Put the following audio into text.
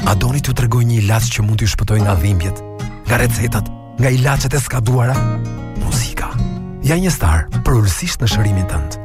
A doni t'ju tregoj një ilaç që mund t'ju shpëtojë nga dhimbjet, nga recetat, nga ilaçet e skaduara? Muzika. Ja një star përulësisht në shërimin tënd.